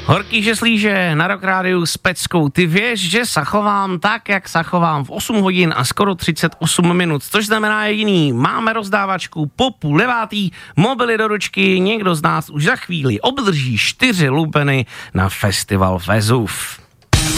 Horký žeslíže na Rock Rádiu s Peckou. Ty věš, že se chovám tak, jak se chovám v 8 hodin a skoro 38 minut, což znamená jediný. Máme rozdávačku po 8:30, mobily do ručky, někdo z nás už za chvíli obdrží 4 lupeny na festival Vezuv.